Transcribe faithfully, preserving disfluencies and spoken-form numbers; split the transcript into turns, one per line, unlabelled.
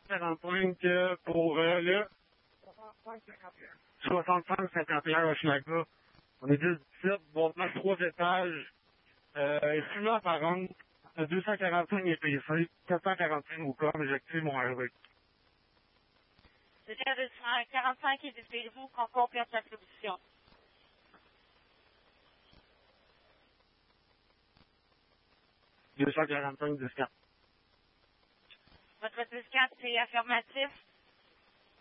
quarante-cinq euh, pour euh, le soixante-cinq cinquante et un Hochelaga. On est dix dix-sept, bâtiment trois étages, euh, six ans par an, deux cent quarante-cinq E P C, quatre cent quarante-cinq au corps, j'active mon R V.
C'est deux cent quarante-cinq et dépêchez-vous qu'on complète l'attribution.
deux cent quarante-cinq dix-quatre.
Votre dix-quatre, c'est affirmatif.